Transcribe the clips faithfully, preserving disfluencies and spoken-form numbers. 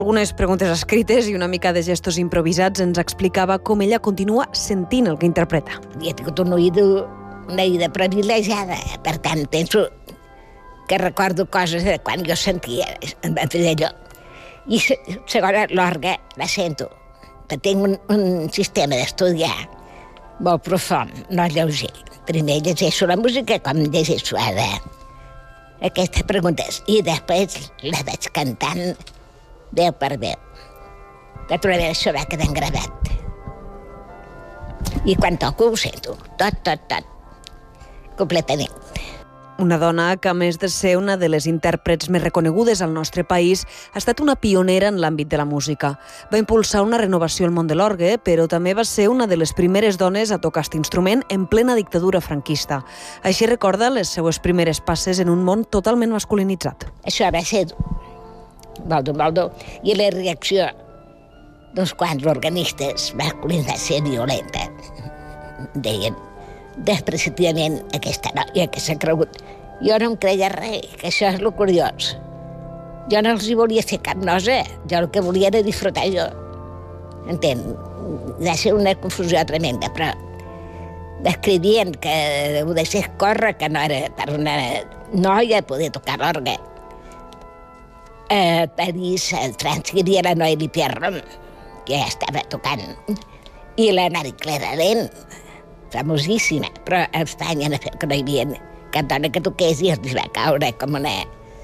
Algunes preguntes escrites i una mica de gestos improvisats ens explicava com ella continua sentint el que interpreta. He tingut un oïdo, una oïda privilegiada, per tant, penso que recordo coses de quan jo sentia allò. I segona, l'orgue la sento, però tinc un, un sistema d'estudiar molt profund, no lleuger. Primer llegeixo la música com llegeixo ara aquestes preguntes i després la vaig cantant veu per veu. Naturalment això va quedar gravat. I quan toco ho sento, tot, tot, tot, completament. Una dona que, a més de ser una de les intèrprets més reconegudes al nostre país, ha estat una pionera en l'àmbit de la música. Va impulsar una renovació al món de l'orgue, però també va ser una de les primeres dones a tocar aquest instrument en plena dictadura franquista. Així recorda les seues primeres passes en un món totalment masculinitzat. Això va ser molt dur, molt dur. I la reacció d'uns quants organistes masculins va ser violenta. Deien, despreciativament, aquesta noia que s'ha cregut. Jo no em creia res, que això és el curiós. Jo no els hi volia fer cap nosa, jo el que volia era disfrutar jo. Entén? Va ser una confusió tremenda, però descrivien que ho deixés córrer, que no era per una noia poder tocar l'orgue. A París, a França, hi havia la Noémie Pierron, que ja estava tocant, i la Marie Claire Alain, famosíssima, però a Espanya no hi havia cap dona que toqués i els va caure com una...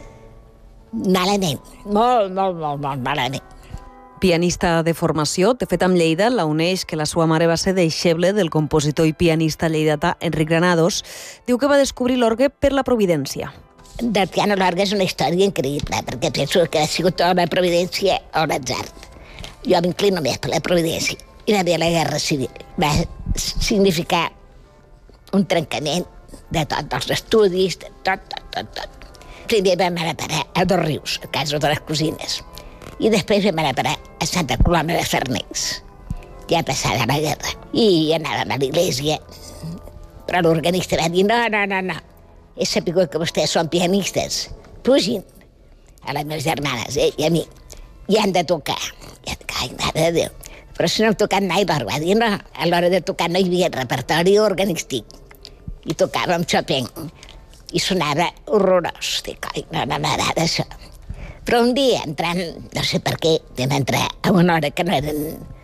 malament, molt, molt, molt, molt malament. Pianista de formació, de fet amb Lleida, la uneix que la seva mare va ser deixeble del compositor i pianista lleidatà Enric Granados. Diu que va descobrir l'orgue per la providència. Del piano a l'orgue és una història increïble, perquè penso que ha sigut o la providència o l'atzar. Jo m'inclino més per la providència. I va haver la guerra civil. Va significar un trencament de tots els estudis, de tot, tot, tot, tot. Primer vam anar a parar a Dos Rius, a casa de les cosines, i després vam anar a parar a Santa Coloma de Farners, ja passada la guerra. I anàvem a l'església, però l'organista va dir, no, no, no, no, he sabut que vostès són pianistes, pugin a les meves germanes, eh, i a mi, i han de tocar. I han de tocar, ai, mare de Déu. Però si no hem tocat mai l'orgue, va dir no, a l'hora de tocar no hi havia repertori organístic. I tocàvem Chopin, i sonava horrorós. Dic, ai, no, no m'agrada això. Però un dia, entrant, no sé per què, vam entrar a una hora que no era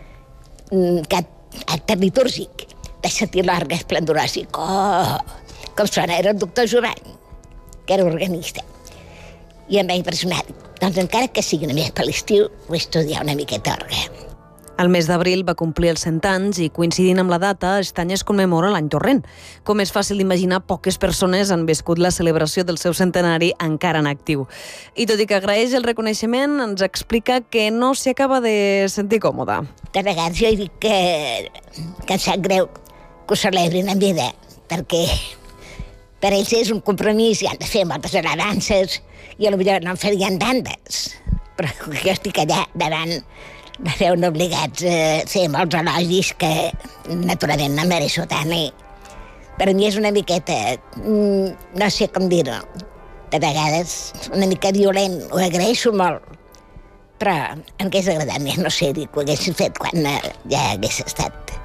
cap acte litúrgic, vaig sentir l'orgue esplendorós i oh, com sona, era el doctor Jovany, que era organista. I em va impressionar. Doncs encara que sigui només per l'estiu, vull estudiar una miqueta orgue. Al mes d'abril va complir els cent anys i, coincidint amb la data, aquest any es commemora l'any torrent. Com és fàcil d'imaginar, poques persones han viscut la celebració del seu centenari encara en actiu. I tot i que agraeix el reconeixement, ens explica que no s'hi acaba de sentir còmoda. De vegades jo dic que, que em sap greu que ho celebrin en vida, perquè per ells és un compromís i han de fer moltes avances i potser no en farien tantes. Però jo estic allà davant de veure obligats a fer molts elogis que naturalment no mereixo tant. I per mi és una miqueta, no sé com dir-ho, de vegades una mica violent, ho agraeixo molt, però em hagués agradat més, no sé, dir que ho haguessin fet quan ja hagués estat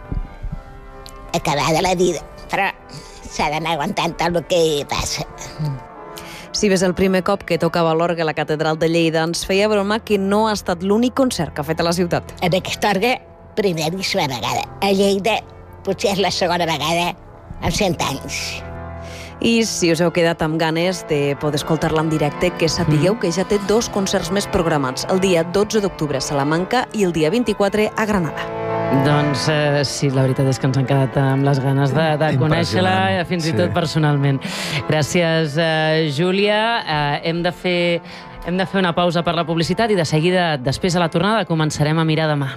acabada la vida, però s'ha d'anar aguantant tot el que passa. Si ves el primer cop que tocava l'orgue a la Catedral de Lleida, ens feia broma que no ha estat l'únic concert que ha fet a la ciutat. En aquest orgue, primeríssima vegada. A Lleida, potser és la segona vegada en cent anys. I si us heu quedat amb ganes de poder escoltar-la en directe, que sapigueu mm. que ja té dos concerts més programats, el dia dotze d'octubre a Salamanca i el dia vint-i-quatre a Granada. Doncs eh, sí, la veritat és que ens han quedat amb les ganes de, de conèixer-la, fins i tot sí. personalment. Gràcies, eh, Júlia. Eh, hem de fer, hem de fer una pausa per la publicitat i de seguida, després a la tornada, començarem a mirar demà.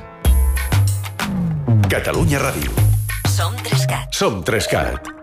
Catalunya Ràdio. Som Trescat. Som Trescat.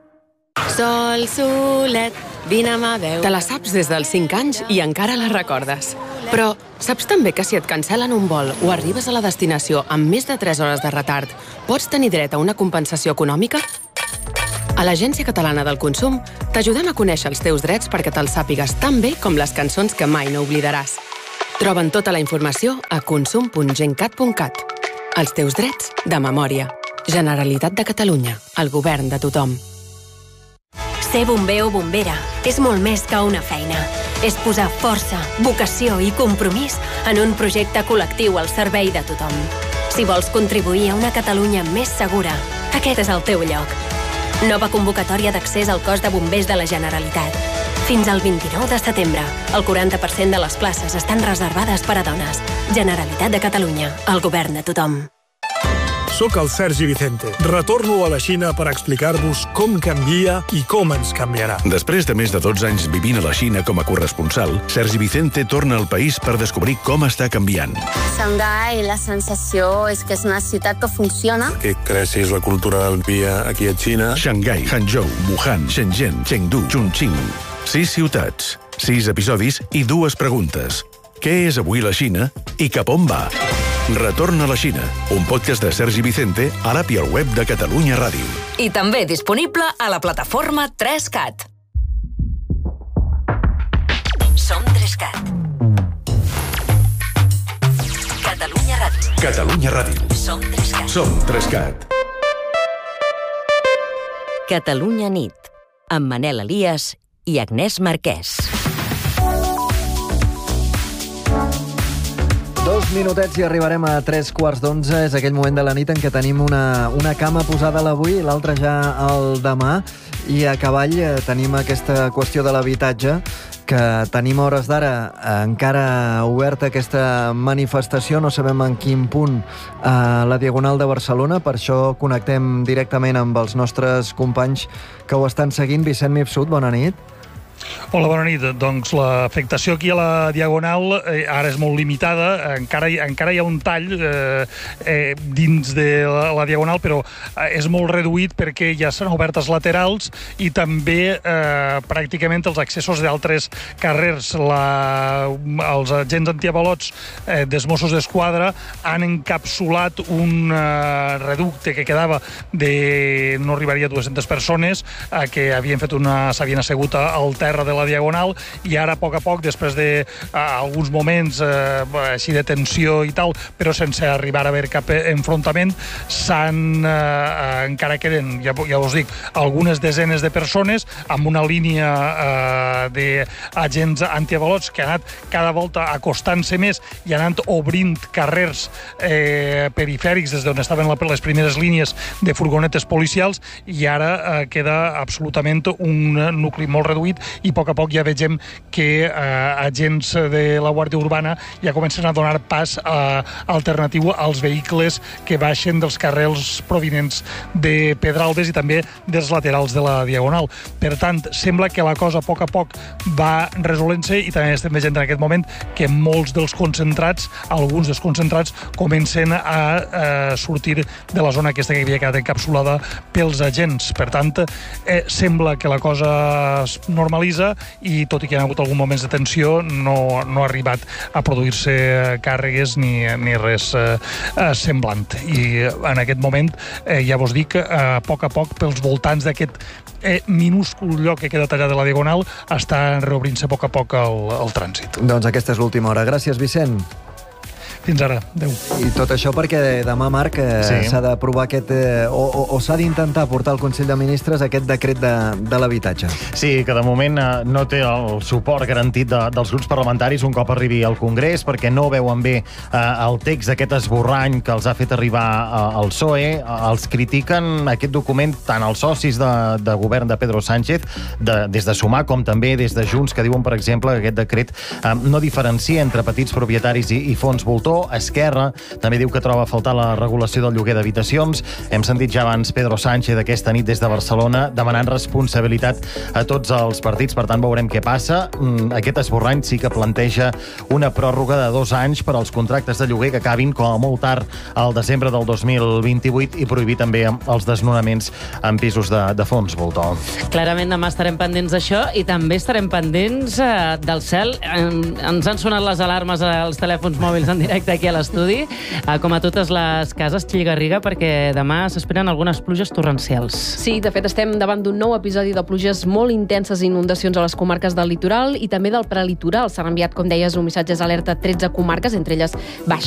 Sol, solet, vine a mà veu. Te la saps des dels cinc anys i encara la recordes. Però saps també que si et cancel·len un vol o arribes a la destinació amb més de tres hores de retard, pots tenir dret a una compensació econòmica? A l'Agència Catalana del Consum t'ajudem a conèixer els teus drets perquè te'ls sàpigues tan bé com les cançons que mai no oblidaràs. Troben tota la informació a consum punt gencat punt cat. Els teus drets de memòria. Generalitat de Catalunya. El govern de tothom. Ser bomber o bombera és molt més que una feina. És posar força, vocació i compromís en un projecte col·lectiu al servei de tothom. Si vols contribuir a una Catalunya més segura, aquest és el teu lloc. Nova convocatòria d'accés al cos de bombers de la Generalitat. Fins al vint-i-nou de setembre, el quaranta per cent de les places estan reservades per a dones. Generalitat de Catalunya, el govern de tothom. Soc el Sergi Vicente. Retorno a la Xina per explicar-vos com canvia i com ens canviarà. Després de més de dotze anys vivint a la Xina com a corresponsal, Sergi Vicente torna al país per descobrir com està canviant. Xangai, la sensació és que és una ciutat que funciona. Que creixis la cultura del dia aquí a Xina. Xangai, Hangzhou, Wuhan, Shenzhen, Chengdu, Chongqing. Sis ciutats, sis episodis i dues preguntes. Què és avui la Xina i cap on va? Retorn a la Xina, un podcast de Sergi Vicente a l'app i al web de Catalunya Ràdio. I també disponible a la plataforma tres cat. Som tres cat. Catalunya Ràdio. Catalunya Ràdio. Som tres cat. Som tres cat. Catalunya nit, amb Manel Elias i Agnès Marquès. Dos minutets i arribarem a tres quarts d'onze. És aquell moment de la nit en què tenim una, una cama posada a l'avui i l'altra ja al demà. I a cavall tenim aquesta qüestió de l'habitatge, que tenim a hores d'ara encara oberta aquesta manifestació. No sabem en quin punt a la Diagonal de Barcelona. Per això connectem directament amb els nostres companys que ho estan seguint. Vicent Mifsud, bona nit. Hola, bona nit. Doncs l'afectació aquí a la Diagonal eh, ara és molt limitada. Encara, encara hi ha un tall eh, eh, dins de la, la Diagonal, però eh, és molt reduït perquè ja s'han obertes laterals i també eh, pràcticament els accessos d'altres carrers. La, els agents antiavalots eh, dels Mossos d'Esquadra han encapsulat un eh, reducte que quedava de no arribaria a dues-centes persones eh, que havien fet una, s'havien assegut al terra de la Diagonal, i ara a poc a poc, després de uh, alguns moments uh, així de tensió i tal, però sense arribar a haver cap enfrontament, s'han uh, encara queden, ja, ja us dic, algunes desenes de persones amb una línia uh, d'agents antiavalots que han anat cada volta acostant-se més i han anat obrint carrers eh, perifèrics des d'on estaven les primeres línies de furgonetes policials, i ara uh, queda absolutament un nucli molt reduït, i a poc a poc ja vegem que eh, agents de la Guàrdia Urbana ja comencen a donar pas eh, alternatiu als vehicles que baixen dels carrers provinents de Pedralbes i també dels laterals de la Diagonal. Per tant, sembla que la cosa a poc a poc va resolent-se, i també estem veient en aquest moment que molts dels concentrats, alguns dels concentrats, comencen a eh, sortir de la zona aquesta que havia quedat encapsulada pels agents. Per tant, eh, sembla que la cosa es normalitza, i tot i que hi ha hagut alguns moments de tensió, no, no ha arribat a produir-se càrregues ni, ni res eh, semblant. I en aquest moment, eh, ja vos dic, a poc a poc, pels voltants d'aquest eh, minúscul lloc que queda tallat de la Diagonal, està reobrint-se a poc a poc el, el trànsit. Doncs aquesta és l'última hora. Gràcies, Vicent. Fins ara. Adéu. I tot això perquè demà, Marc, eh, Sí. s'ha d'aprovar aquest... Eh, o o, o s'ha d'intentar portar al Consell de Ministres aquest decret de, de l'habitatge. Sí, que de moment eh, no té el suport garantit de, dels grups parlamentaris un cop arribi al Congrés, perquè no veuen bé eh, el text d'aquest esborrany que els ha fet arribar eh, el P S O E. Eh, els critiquen aquest document tant els socis de, de govern de Pedro Sánchez, de, des de Sumar, com també des de Junts, que diuen, per exemple, que aquest decret eh, no diferencia entre petits propietaris i, i fons voltor. Esquerra també diu que troba a faltar la regulació del lloguer d'habitacions. Hem sentit ja abans Pedro Sánchez aquesta nit des de Barcelona demanant responsabilitat a tots els partits. Per tant, veurem què passa. Aquest esborrany sí que planteja una pròrroga de dos anys per als contractes de lloguer que acabin com a molt tard al desembre del dos mil vint-i-vuit, i prohibir també els desnonaments en pisos de, de fons voltor. Clarament demà estarem pendents d'això, i també estarem pendents eh, del cel. En, ens han sonat les alarmes als telèfons mòbils en directe directe aquí a l'estudi, com a totes les cases, Txell-Garriga, perquè demà s'esperen algunes pluges torrencials. Sí, de fet, estem davant d'un nou episodi de pluges molt intenses i inundacions a les comarques del litoral i també del prelitoral. S'han enviat, com deies, un missatge d'alerta a tretze comarques, entre elles Baix